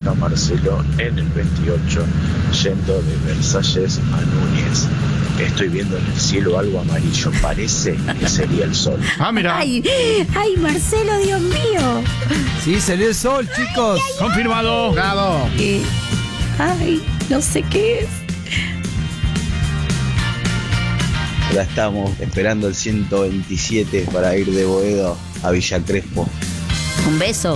acá Marcelo en el 28, yendo de Versalles a Núñez. Estoy viendo en el cielo algo amarillo, parece que sería el sol. Ah, mira. Ay, Marcelo, Dios mío. Sí, salió el sol, chicos. Confirmado. Bravo. Ay, no sé qué es. Ya estamos esperando el 127 para ir de Boedo a Villa Crespo. Un beso.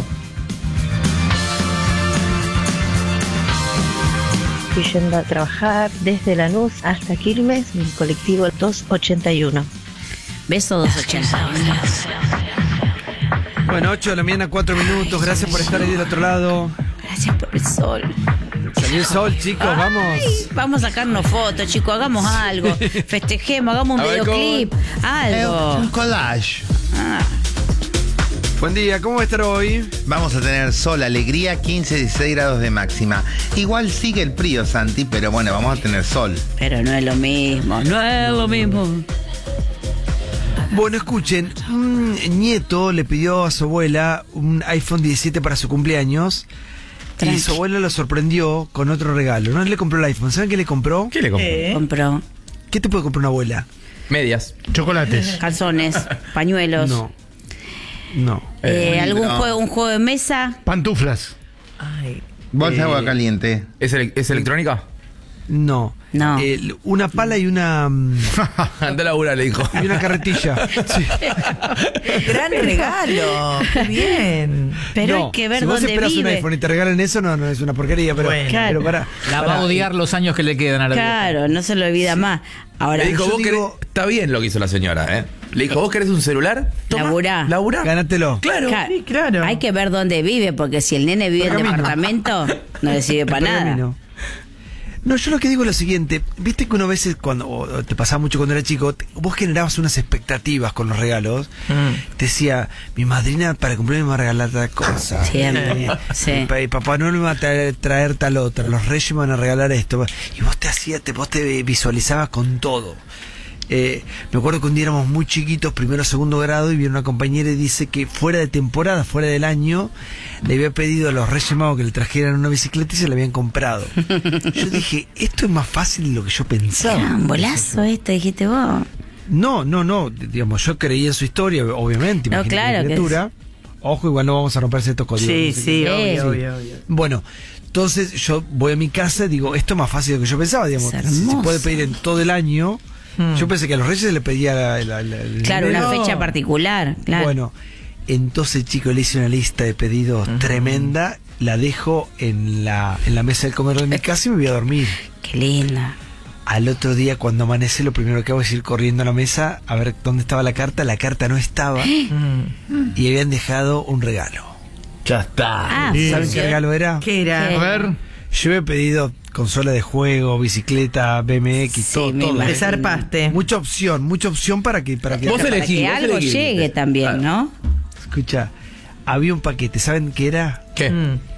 Estoy yendo a trabajar desde Lanús hasta Quilmes en el colectivo 281. Beso 281. Bueno, 8 de la mañana, 4 minutos. Gracias por estar ahí del otro lado. Gracias por el sol. Salió el sol, chicos, vamos. Ay, vamos a sacarnos fotos, chicos, hagamos algo. Festejemos, hagamos un videoclip, algo. Un collage. Buen día, ¿cómo va a estar hoy? Vamos a tener sol, alegría, 15, 16 grados de máxima. Igual sigue el frío, Santi, pero bueno, vamos a tener sol. Pero no es lo mismo, no es lo mismo. Bueno, escuchen, un nieto le pidió a su abuela un iPhone 17 para su cumpleaños. Tranqui. Y su abuela lo sorprendió con otro regalo. No le compró el iPhone. ¿Saben qué le compró? ¿Qué le compró? Compró ¿Qué te puede comprar una abuela? Medias. Chocolates. calzones, pañuelos. No. ¿Algún No. juego, un juego de mesa? Pantuflas. Bolsa de agua caliente. ¿Es electrónica? No. No. Una pala y una Anda a laburar, le dijo. y una carretilla. Sí. Gran regalo. Qué bien. Pero No, hay que ver si vos dónde esperás un vive. iPhone y te regalan eso, no es una porquería, pero, Bueno. Claro. pero pará. La va a odiar los años que le quedan a la vieja. Claro, no se lo olvida más. Ahora, Le dijo, yo vos digo- querés... Está bien lo que hizo la señora, ¿eh? Le dijo, ¿vos querés un celular? Toma, Laburá. Laburá. Gánatelo. Claro. Sí, claro. Hay que ver dónde vive, porque si el nene vive en Pergamino. departamento, no le sirve para nada. Pergamino. No, yo lo que digo es lo siguiente. Viste que uno a veces, cuando o te pasaba mucho cuando era chico, vos generabas unas expectativas con los regalos. Te decía, mi madrina para cumpleaños me va a regalar tal cosa. Siempre, sí. Y Papá Noel me va a traer tal otra. Los reyes me van a regalar esto. Y vos vos te visualizabas con todo. Me acuerdo que un día éramos muy chiquitos, primero o segundo grado, y viene una compañera y dice que fuera de temporada, fuera del año, le había pedido a los Reyes Magos que le trajeran una bicicleta y se la habían comprado. Yo dije, esto es más fácil de lo que yo pensaba. Era un bolazo esto, dijiste vos. No, digamos, yo creí en su historia, obviamente. No, imagínate claro la que criatura. Ojo, igual no vamos a romperse estos códigos. Sí, no sé sí, qué. obvio. Bueno, entonces yo voy a mi casa y digo, esto es más fácil de lo que yo pensaba, digamos. Es Si se hermoso. puede pedir en todo el año. Yo pensé que a los Reyes se le pedía Claro, una dinero. fecha particular. Claro. Bueno, entonces, chicos, le hice una lista de pedidos tremenda, la dejo en la mesa del comedor de mi casa y me voy a dormir. Qué linda. Al otro día, cuando amanece, lo primero que hago es ir corriendo a la mesa a ver dónde estaba la carta no estaba y habían dejado un regalo. Ya está. Ah, ¿Saben qué regalo era? ¿Qué era? ¿Qué? A ver. Yo he pedido consola de juego, bicicleta, BMX, Sí, todo. me imagino. Te zarpaste. Mucha opción para que Vos Para elegí, que vos algo elegí. llegue también, ¿no? Escucha, había un paquete, ¿saben qué era? ¿Qué?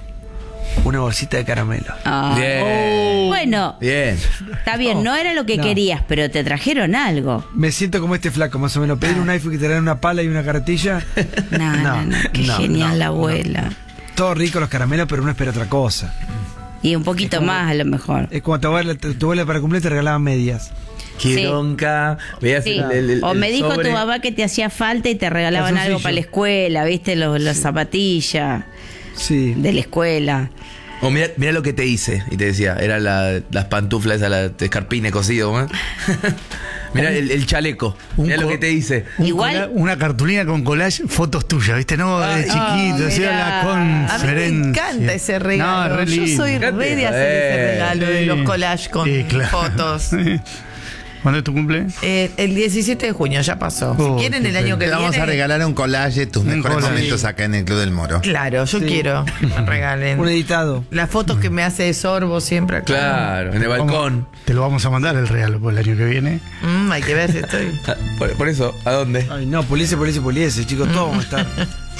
Una bolsita de caramelo. Ah. Bien. Bueno, Bien. está bien, no era lo que No. querías, pero te trajeron algo. Me siento como este flaco, más o menos. Pedir un iPhone que te dan una pala y una carretilla. No, qué no, genial no, la no. abuela. Todo rico los caramelos, pero uno espera otra cosa. Y un poquito más a lo mejor. Es como tu abuela para cumplir te regalaba medias. Qué Sí. bronca. Veías Sí. el O me dijo sobre. tu mamá que te hacía falta y te regalaban algo Calzoncillo. para la escuela, ¿viste? Las zapatillas Sí. de la escuela. O mira lo que te hice. Y te decía, era las pantuflas, esa la escarpine cocido, ¿eh? Mira el chaleco. Mira lo que te hice. Igual- Una cartulina con collage, fotos tuyas, ¿viste? No, de chiquito, decía mirá. la A mí me conferencia. encanta ese regalo. No, re Yo lindo. soy re de hacer ese regalo de los collages con Sí, claro. fotos. ¿Cuándo es tu cumple? El 17 de junio ya pasó. Si Oh, quieren qué el año que Te vamos viene. a regalar un collage de tus Un mejores collage. momentos acá en el Club del Moro. Claro, yo Sí. quiero que me regalen. Un editado. Las fotos que me hace de sorbo siempre acá. Claro, en el balcón. Te lo vamos a mandar el regalo por el año que viene. Hay que ver si estoy. Por eso, ¿a dónde? Ay, no, puliese, chicos, todos vamos a estar.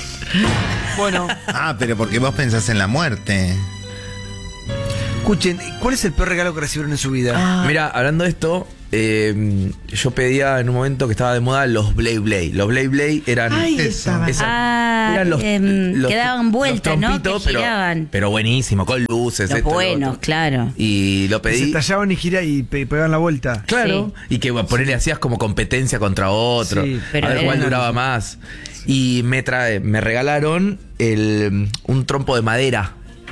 Bueno, Ah, pero porque vos pensás en la muerte. escuchen, ¿cuál es el peor regalo que recibieron en su vida? Mira, hablando de esto, yo pedía en un momento que estaba de moda los Blade Blade. Los Blade Blade eran... eran los que daban vueltas, ¿no? Que giraban. pero buenísimo, con luces. Los buenos, claro. Y lo pedí. Se tallaban y giraban y pegaban la vuelta. Claro. Sí. Y que ponerle hacías como competencia contra otro. Sí, a ver cuál duraba más. Y me regalaron un trompo de madera.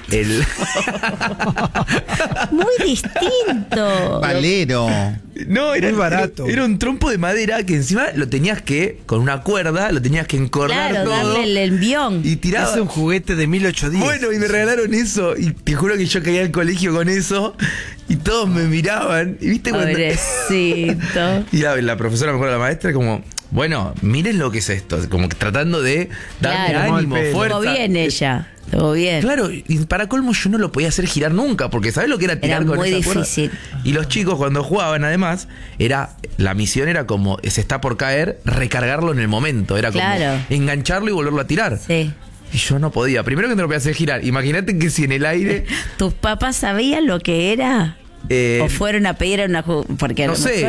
Muy distinto. Valero. No, era muy barato. Era un trompo de madera que encima lo tenías que, con una cuerda, lo tenías que encordar todo. Darle el envión. Y tiraba. Es un juguete de 1810. Bueno, y me regalaron eso. Y te juro que yo caía al colegio con eso. Y todos me miraban. Y viste cuando. Pobrecito. Y la profesora, me acuerdo, la maestra, como. Bueno, miren lo que es esto. Como que tratando de darle ánimo, fuerza. Todo bien ella. Todo bien. Claro, y para colmo yo no lo podía hacer girar nunca, porque ¿sabes lo que era tirar con esa cuerda? Difícil. Y los chicos cuando jugaban, además, la misión era como, se está por caer, recargarlo en el momento. Era como engancharlo y volverlo a tirar. Sí. Y yo no podía. Primero que no lo podía hacer girar. Imagínate que si en el aire... ¿Tus papás sabían lo que era? ¿O fueron a pedir a una... Porque no sé,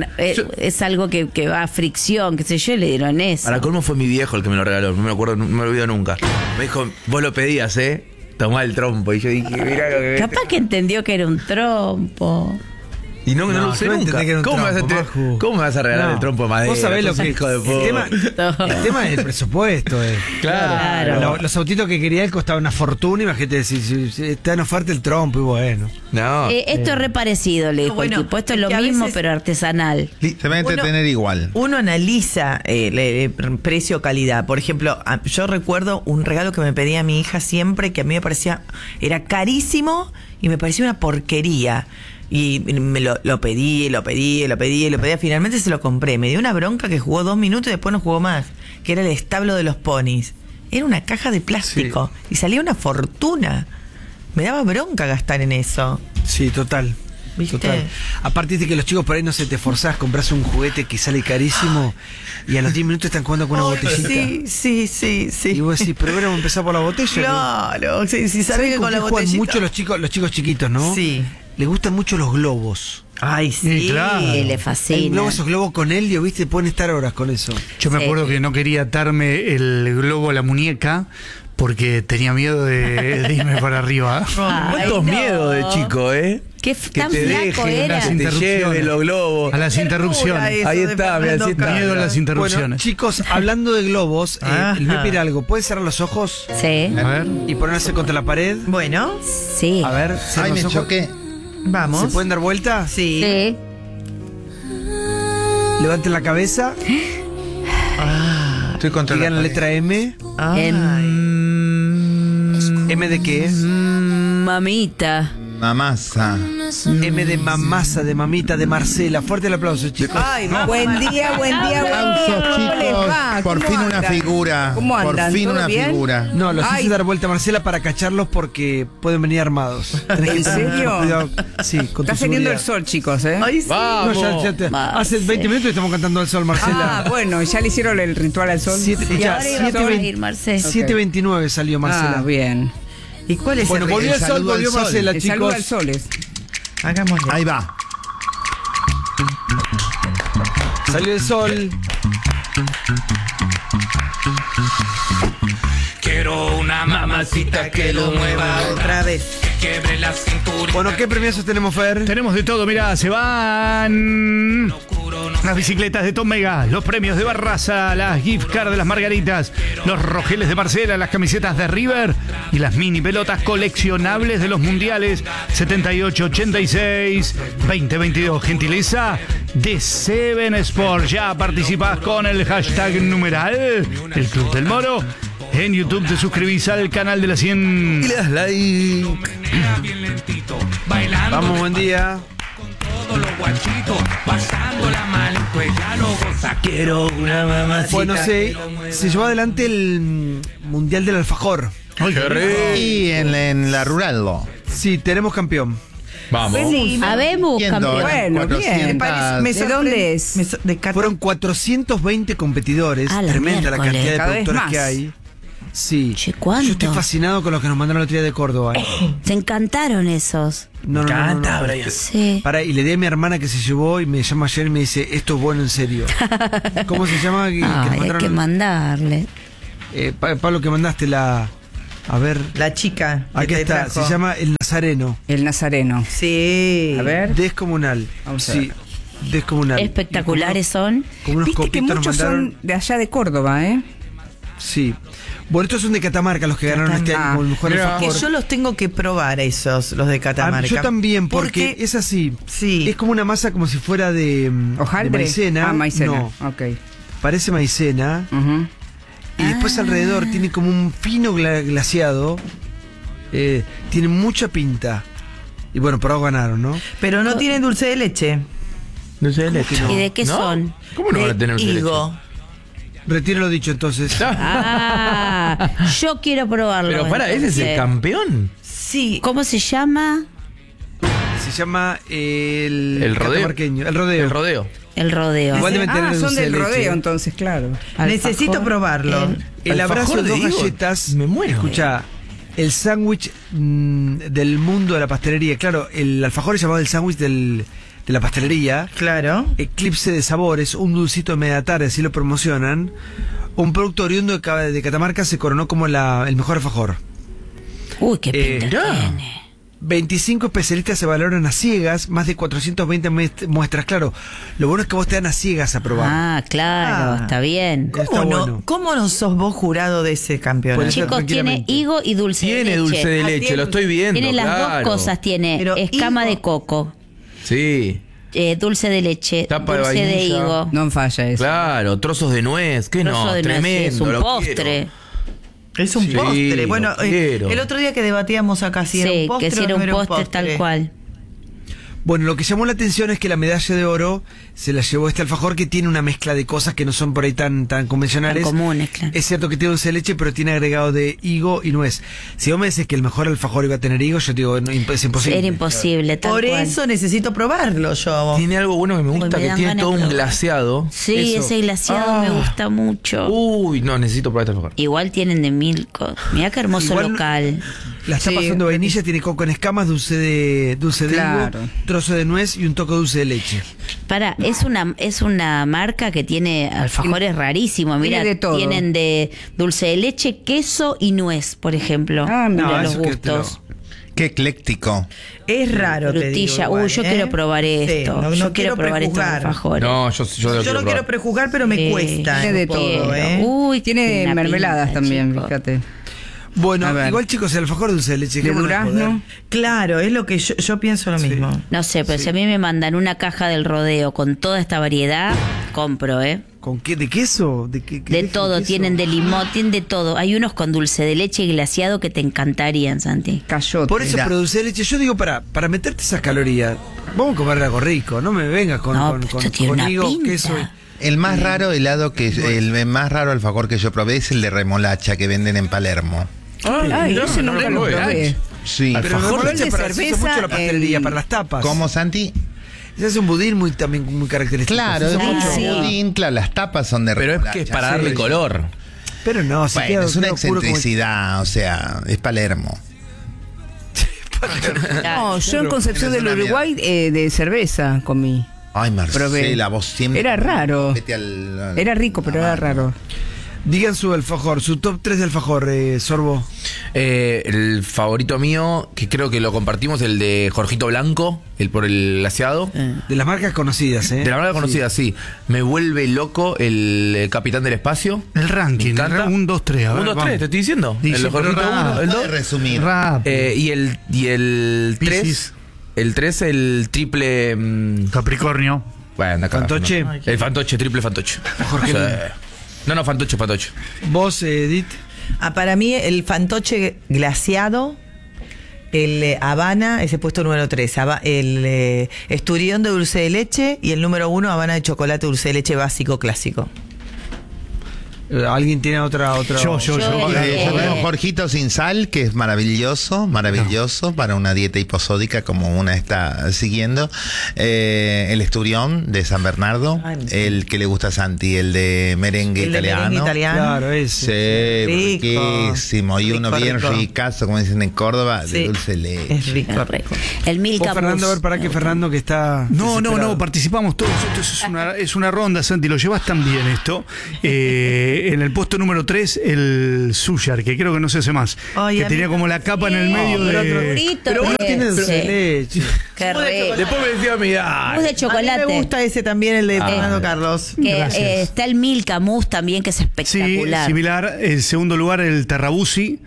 es algo que va a fricción, qué sé yo, le dieron eso. Para colmo fue mi viejo el que me lo regaló, no me acuerdo, no me lo olvido nunca. Me dijo, vos lo pedías, tomá el trompo. Y yo dije, mirá lo que... Capaz que entendió que era un trompo. Y no lo usé nunca. ¿Cómo me vas a regalar el trompo de madera? Vos sabés lo que hijo de el tema es el presupuesto. Claro. Los autitos que quería él costaban una fortuna. Imagínate, si está en oferta el trompo y bueno. No. Esto es reparecido, le dijo el tipo. Esto es lo mismo, pero artesanal. Se va a entretener igual. Uno analiza precio-calidad. Por ejemplo, yo recuerdo un regalo que me pedía mi hija siempre, que a mí me parecía, era carísimo y me parecía una porquería. Y me lo pedí. Finalmente se lo compré. Me dio una bronca que jugó 2 minutos y después no jugó más. Que era el establo de los ponis. Era una caja de plástico. Sí. Y salía una fortuna. Me daba bronca gastar en eso. Sí, total. ¿Viste? Total. Aparte de que los chicos por ahí no se te esforzás, compras un juguete que sale carísimo y a los 10 minutos están jugando con una botellita. Sí. Y vos decís, pero hubiéramos empezado por la botella. Claro, si sabés que con la botellita. Mucho los chicos chiquitos, ¿no? Sí. Les gustan mucho los globos. Ay, sí, claro. Le fascina. Esos globos con helio, ¿viste? Pueden estar horas con eso. Yo me acuerdo que no quería atarme el globo a la muñeca porque tenía miedo de irme para arriba. ¿Cuántos miedos de chico, Qué tan flaco era. Que te lleve los globos. A las interrupciones. Ahí está, mira, así está. Miedo a las interrupciones. Bueno, chicos, hablando de globos, les voy a pedir algo. ¿Puedes cerrar los ojos? Sí. A ver. Y ponerse contra la pared. Bueno. Sí. A ver, Ay, me choqué. Vamos. ¿Se pueden dar vuelta? Sí. Levanten la cabeza. Estoy contra Digan la letra M. ¿M de qué? Mamita. Mamasa. M de mamasa, de mamita, de Marcela. Fuerte el aplauso, chicos. Ay, buen día. Aplausos, chicos. Por fin una figura. ¿Cómo andan? Por fin ¿Todo una bien? figura. No, los hice dar vuelta a Marcela para cacharlos porque pueden venir armados. ¿En serio? Cuidado. Sí, con Está tu saliendo el seguridad. sol, chicos, Ay, sí. Vamos. No, hace 20 minutos estamos cantando al sol, Marcela. bueno, ya le hicieron el ritual al sol. 7:29 salió Marcela. Bien. ¿Y cuál es Bueno, volvió el sol, volvió Marcela, El saludo chicos. al sol es. Hagámoslo. Ahí va. Salió el sol. Quiero una mamacita que lo mueva Otra vez. que quiebre la cintura. Bueno, ¿qué premios tenemos, Fer? Tenemos de todo, mirá, se van las bicicletas de Tom Mega, los premios de Barraza, las gift cards de las Margaritas, los rojeles de Marcela, las camisetas de River y las mini pelotas coleccionables de los mundiales 78, 86, 2022. Gentileza de Seven Sport. Ya participás con el hashtag numeral El Club del Moro. En YouTube te suscribís al canal de la 100 y le das like. Vamos, buen día. Todos los guachitos pasando la mano, pues ya lo goza. Quiero una mamacita. Bueno, se llevó adelante el Mundial del Alfajor. Y en la Rural. Sí, tenemos campeón. Vamos. Habemos campeón. Bueno, bien. ¿De dónde es? Fueron 420 competidores. Tremenda la cantidad de Cada vez productores más. que hay. Sí. Che, ¿cuánto? Yo estoy fascinado con los que nos mandaron la lotería de Córdoba. Se encantaron esos. No, Me encanta, no. Brian. Sí. Pará, y le di a mi hermana que se llevó y me llama ayer y me dice, esto es bueno en serio. ¿Cómo se llama? Ay, hay que mandarle. Pablo, que mandaste la... A ver. La chica. Aquí está, trajo. se llama El Nazareno. El Nazareno. Sí. A ver. Descomunal. Vamos a Sí, ver. descomunal. Espectaculares son. Como unos Viste que copitos nos muchos mandaron. son de allá de Córdoba, ¿eh? Sí. Bueno, estos son de Catamarca los que ganaron este año como el mejor Que alfajor. yo los tengo que probar esos, los de Catamarca. Yo también, porque es así. Sí. Es como una masa como si fuera de ¿Hojaldre? maicena. Ah, maicena. No, Ok. parece maicena. Ujú. Y después alrededor tiene como un fino glaseado. Tiene mucha pinta. Y bueno, por algo ganaron, ¿no? Pero no tienen dulce de leche. Dulce de leche. ¿Y de qué ¿No? son? ¿Cómo no van a tener dulce de leche? Higo. Retiro lo dicho entonces. Ah, yo quiero probarlo. Pero para, ese es el campeón. Sí. ¿Cómo se llama? Se llama El rodeo. catamarqueño, el rodeo. El rodeo. El rodeo. Igual deben tener son dulce de del leche. rodeo, entonces, claro. Necesito probarlo. El abrazo Alfajor de dos de higo. galletas. Me muero. Escucha, el sándwich del mundo de la pastelería. Claro, el alfajor es llamado el sándwich de la pastelería. Claro. Eclipse de sabores, un dulcito de media tarde, así lo promocionan. Un producto oriundo de Catamarca se coronó como el mejor alfajor. Uy, qué pinta tiene. 25 especialistas se valoran a ciegas, más de 420 muestras. Claro, lo bueno es que vos te dan a ciegas a probar. Ah, claro, Ah. está bien. Está bueno. ¿Cómo no sos vos jurado de ese campeonato? Puede ser Chicos, tiene tranquilamente. higo y dulce de leche. Tiene dulce de Ah, leche, tiene- lo estoy viendo. Tiene las claro. dos cosas, tiene Pero escama higo- de coco, Sí, dulce de leche, Tapa de dulce de vainilla. higo. No falla eso. claro, trozos de nuez, ¿qué trozo no? de nuez, Tremendo, es un lo postre. quiero. Es un Sí, postre. Bueno, lo quiero. el otro día que debatíamos acá si era un Sí, postre que si o era no un postre tal cual. Bueno, lo que llamó la atención es que la medalla de oro se la llevó este alfajor que tiene una mezcla de cosas que no son por ahí tan convencionales. Tan comunes, claro. Es cierto que tiene dulce de leche, pero tiene agregado de higo y nuez. Si vos me decís que el mejor alfajor iba a tener higo, yo te digo, no, es imposible. Era imposible, tal Por cual. eso necesito probarlo yo. Tiene algo bueno que me gusta, me que dan tiene ganas todo de un probar. glaseado. Sí, Eso. ese glaseado me gusta mucho. Uy, no, necesito probar este alfajor. Igual tienen de mil cosas. Mirá qué hermoso Igual- local. Las tapas Sí. son de vainilla, tiene coco en escamas, dulce de Claro. higo, trozo de nuez y un toque de dulce de leche. Para, es una marca que tiene alfajores rarísimos. Mira, Tiene de todo. tienen de dulce de leche, queso y nuez, por ejemplo. Ah, mira. Mira No, los eso que te gustos. Qué ecléctico. Es raro, te digo. Frutilla. igual, Yo quiero probar esto. no yo quiero probar estos prejuzgar. alfajores. No, yo Yo lo no quiero probar. prejuzgar, pero me Sí. cuesta. Tiene de un poco, todo. ¿eh? Uy, Tiene una mermeladas pinta, también, chico. fíjate. Bueno, A ver. igual chicos, el alfajor de dulce de leche. De dejémonos durazno. joder. Claro, es lo que yo pienso lo mismo. No sé, pero si a mí me mandan una caja del rodeo con toda esta variedad, compro, ¿eh? ¿Con qué? ¿De queso? ¿De qué? De todo, queso? tienen de limón, tienen de todo. Hay unos con dulce de leche y glaseado que te encantarían, Santi. Cayote. Por eso, Mira. pero dulce de leche, yo digo, para meterte esas calorías, vamos a comer algo rico, no me vengas con, No, con, esto con, tiene con una higo, pinta. queso. El más raro helado el más raro alfajor que yo probé es el de remolacha que venden en Palermo. Ay, ese nunca lo probé. Sí. Pero Alfajor remolacha de para, se usa cerveza mucho la pastelería, en- para las tapas. ¿Cómo, Santi? Se hace un budín también muy característico. Claro, Se es usa mucho sí. budín, claro, las tapas son de Pero es remolacha. que es para Sí. darle color. Pero no, si Bueno, queda es una queda puro como- excentricidad, o sea, es Palermo. No, yo en Concepción Tienes del una Uruguay de cerveza comí. Ay, Marcela, Probé. vos siempre... Era raro. Vete al- Era rico, pero era raro. Digan su alfajor, su top 3 de alfajor, Sorbo. El favorito mío, que creo que lo compartimos, el de Jorgito Blanco, el por el glaseado. De las marcas conocidas, ¿eh? De la marca conocida, sí. Me vuelve loco el Capitán del Espacio. El ranking, Me encanta. 1, 2, 3. 1, 2, 3, te estoy diciendo. Dice, el de Jorgito pero 1, el 2. Puedes resumir. Y el 3. Piscis. El 3, el triple. Capricornio. Bueno, acá. Fantoche. No. El fantoche, triple fantoche. Jorge Sí. Luna. No, fantoche. Vos, Edith. Ah, para mí, el fantoche glaseado, el Habana, ese puesto número 3, el esturión de dulce de leche y el número 1, Habana de chocolate dulce de leche básico clásico. ¿Alguien tiene otra? Yo. Yo tengo Jorgito sin sal, que es maravilloso para una dieta hiposódica como una está siguiendo. El esturión de San Bernardo, el que le gusta a Santi, el de merengue italiano. Claro, ese. Sí, riquísimo. Y uno bien rico. ricazo, como dicen en Córdoba, de dulce leche. Es rico. El Milka Fernando, a ver, para que Fernando que está... No, participamos todos. Esto es una ronda, Santi, lo llevas tan bien esto. En el puesto número 3, el Suyar, que creo que no se hace más. Ay, que tenía como la capa en el medio de... Pero uno tiene dulce de leche. Qué rico. Después me decía, mira. Mousse de chocolate. A mí me gusta ese también, el de Fernando Carlos. Que, está el Milka Mousse también, que es espectacular. Sí, similar. En segundo lugar, el Terrabusi.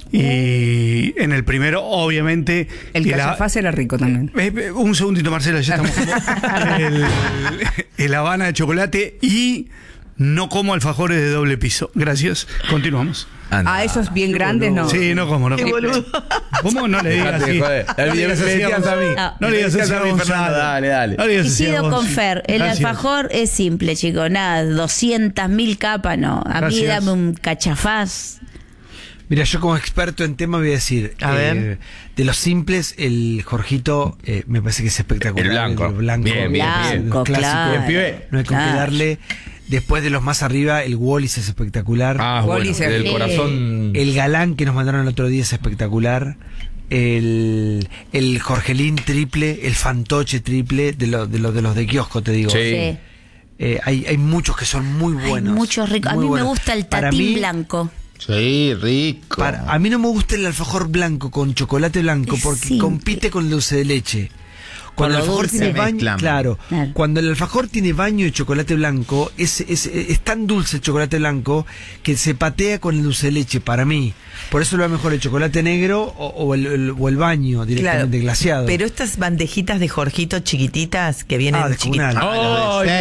Y en el primero, obviamente... El cachafaz era rico también. Un segundito, Marcela, ya estamos como... el Habana de chocolate y... No como alfajores de doble piso. Gracias. Continuamos. Esos bien grandes, no. Sí, no como, no como. ¿Cómo? No le digas así. El video me decías a mí. No le digas así a mí, Fernando. Dale. No le digas así a Coincido con Gonzi. Fer. El Gracias. alfajor es simple, chicos. Nada, 200.000 capas, no. A mí Gracias. dame un cachafaz. Mira, yo como experto en tema voy a decir, A ver. de los simples, el Jorgito me parece que es espectacular. El blanco. El blanco. Bien. Blanco, clásico. claro. Bien, pibe. No hay con qué Claro. darle. Después de los más arriba, el Wallis es espectacular. Wally se del ríe. corazón. El Galán que nos mandaron el otro día es espectacular. El Jorgelín triple, el Fantoche triple, de los de kiosco, te digo. Sí. Hay muchos que son muy buenos. Hay muchos ricos. A muy mí me buenos. gusta el Para tatín mí- blanco. Sí, rico. A mí no me gusta el alfajor blanco con chocolate blanco Es porque simple. compite con el dulce de leche. Cuando Con el lo alfajor dulce. tiene baño, Mezclan. claro, Claro. cuando el alfajor tiene baño de chocolate blanco, es tan dulce el chocolate blanco que se patea con el dulce de leche para mí. Por eso lo va mejor el chocolate negro o el baño directamente glaseado. Pero estas bandejitas de Jorgito chiquititas que vienen de chiquititas. comunal.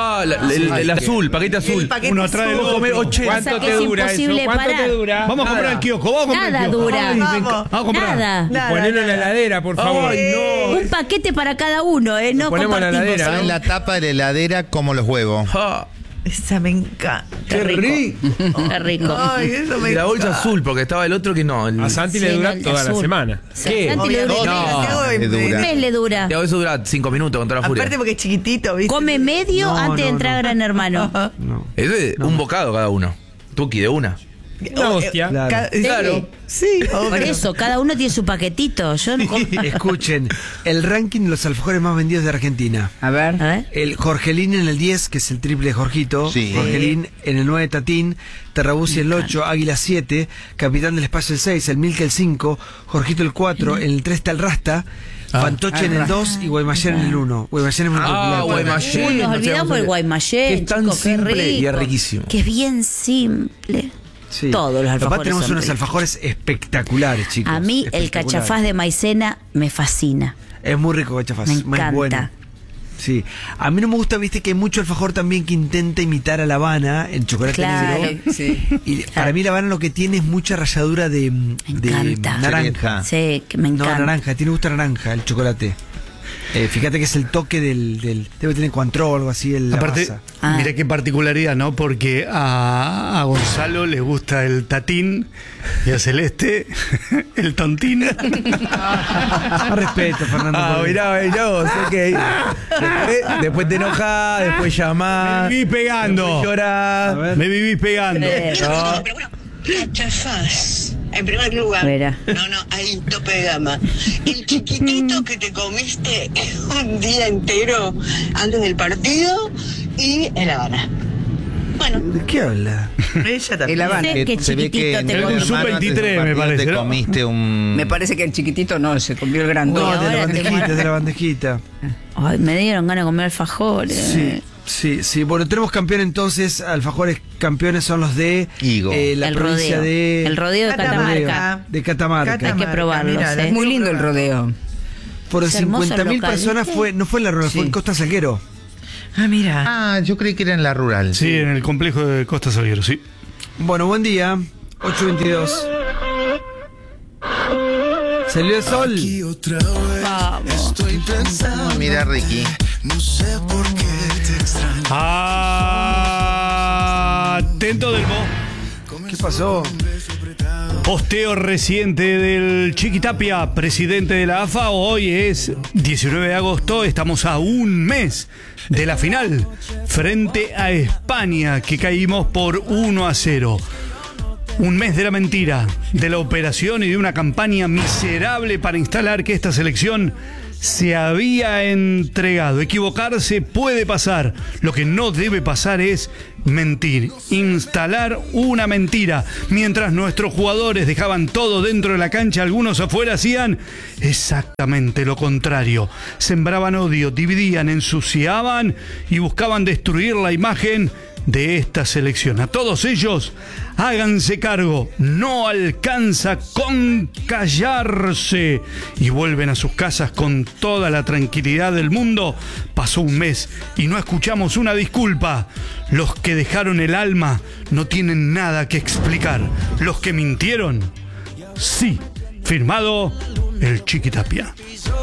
El azul, paquete azul. El paquete Uno atrás del azul. otro. Come 80. ¿Cuánto te dura eso? ¿Cuánto te dura? Vamos a comprar al kiosco. Vamos a comprar Nada al kiosco. dura. Ay, Vamos. vamos a comprar. Nada. Ponelo en la heladera, por favor. Un paquete para cada uno, no ponemos en la compartimos. heladera, Está en la tapa de la heladera como los huevos. Esa me encanta. Qué rico. Qué rico. Ay, eso me Y la bolsa encanta. azul, porque estaba el otro que no. A Santi le Sí, dura no, el toda la azul. semana. Sí, ¿Qué? Santi le dura. No, es dura. Un mes le dura. Eso dura 5 minutos con toda la furia. Aparte porque es chiquitito, ¿viste? Come medio No, antes de no, entrar no. a Gran Hermano. No. Eso es un bocado cada uno. Tuki de una. Una hostia. Claro. Claro. Sí, Por obvio. eso, cada uno tiene su paquetito. Yo no como. Escuchen, el ranking de los alfajores más vendidos de Argentina. A ver. A ver. El Jorgelín en el 10, que es el triple de Jorgito. Sí. Jorgelín en el 9, Tatín. Terrabusi el 8, Águila 7. Capitán del Espacio el 6. El Milka el 5. Jorgito el 4. En el 3 está el Rasta. Fantoche en el 2 y Guaymallén en el 1. Guaymallén es muy popular. Guaymallén. Uy, nos no olvidamos sé, del Guaymallén. que es tan chico, qué simple y es rico. riquísimo. Que es bien simple. Sí. Todos los alfajores Papá, tenemos son unos ricos. alfajores espectaculares, chicos. A mí el Espectaculares. cachafaz de maicena me fascina. Es muy rico cachafaz. Me es encanta. bueno. Sí. A mí no me gusta, viste, que hay mucho alfajor también que intenta imitar a La Habana, el chocolate Claro. negro. Sí. Y para mí La Habana lo que tiene es mucha ralladura de encanta. naranja. Sí, que me encanta. No, naranja, tiene gusto a naranja el chocolate. Fíjate que es el toque del debe tener Cointreau o algo así. La Aparte, masa. mira qué particularidad, ¿no? Porque a Gonzalo le gusta el tatín y a Celeste el tontín. Más respeto, Fernando. por- mirá vos, ok. Después te enojás, después llamás. Me viví pegando. Después llorás. Me vivís pegando. Cachafaz, en primer lugar. Mira. No, hay un tope de gama. El chiquitito que te comiste un día entero antes del partido y el Habana. Bueno. ¿De qué habla? Ella también. El Habana. Sé que Se ve que chiquitito en te el Es un comes. hermano antes del sub-23 me partido parece, te ¿no? comiste un... Me parece que el chiquitito no, se comió el No, grandote. de la ahora te bandejita, muero. de la bandejita. Ay, me dieron ganas de comer alfajores. Sí. Bueno, tenemos campeón entonces. Alfajores campeones son los de Higo. la El provincia rodeo. de... El rodeo de Catamarca. De Catamarca. Hay que probarlos, Mirá, ¿eh? Es muy lindo el rodeo. Fueron Es hermoso el 50.000 local, personas, ¿viste? no fue en la rueda, fue en Costa Salguero. Ah, mira. Ah, yo creí que era en la rural. Sí, en el complejo de Costa Salguero, sí. Bueno, buen día. 8:22. Salió el sol. Vamos. Mira, Ricky. Atención. Atento del ¿Qué pasó? posteo reciente del Chiqui Tapia, presidente de la AFA. Hoy es 19 de agosto, estamos a un mes de la final frente a España, que caímos por 1-0. Un mes de la mentira, de la operación y de una campaña miserable para instalar que esta selección se había entregado. Equivocarse puede pasar. Lo que no debe pasar es mentir, instalar una mentira. Mientras nuestros jugadores dejaban todo dentro de la cancha, algunos afuera hacían exactamente lo contrario. Sembraban odio, dividían, ensuciaban y buscaban destruir la imagen de esta selección. A todos ellos, háganse cargo, no alcanza con callarse, y vuelven a sus casas con toda la tranquilidad del mundo. Pasó un mes y no escuchamos una disculpa. Los que dejaron el alma no tienen nada que explicar. Los que mintieron, sí. Firmado el Chiqui Tapia.